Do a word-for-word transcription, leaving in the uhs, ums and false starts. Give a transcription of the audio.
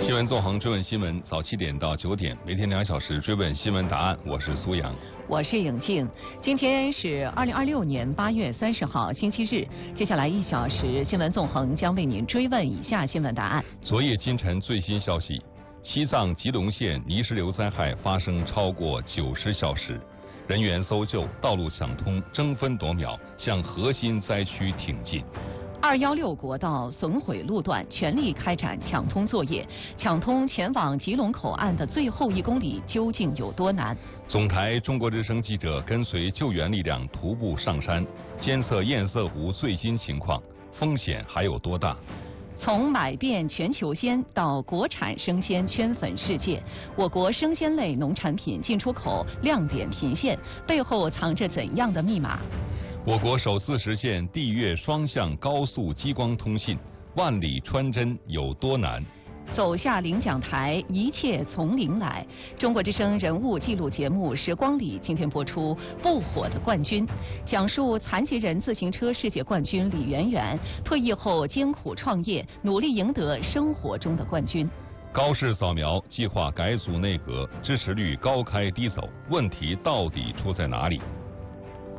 新闻纵横追问新闻，早七点到九点，每天两小时追问新闻答案。我是苏阳， 我是颖静。今天是二零二六年八月三十号，星期日。接下来一小时，新闻纵横将为您追问以下新闻答案。 昨夜今晨最新消息：西藏吉隆县泥石流灾害发生超过九十小时，人员搜救、道路抢通，争分夺秒向核心灾区挺进。 二幺六国道损毁路段全力开展抢通作业，抢通前往吉隆口岸的最后一公里究竟有多难？ 总台中国之声记者跟随救援力量徒步上山，监测堰塞湖最新情况，风险还有多大？ 从买遍全球鲜到国产生鲜圈粉世界，我国生鲜类农产品进出口亮点频现，背后藏着怎样的密码？ 我国首次实现地越双向高速激光通信，万里穿针有多难？ 走下领奖台，一切从零来。中国之声人物纪录节目《时光里》今天播出不火的冠军，讲述残疾人自行车世界冠军李媛媛退役后艰苦创业，努力赢得生活中的冠军。 高市扫描计划改组内阁，支持率高开低走，问题到底出在哪里？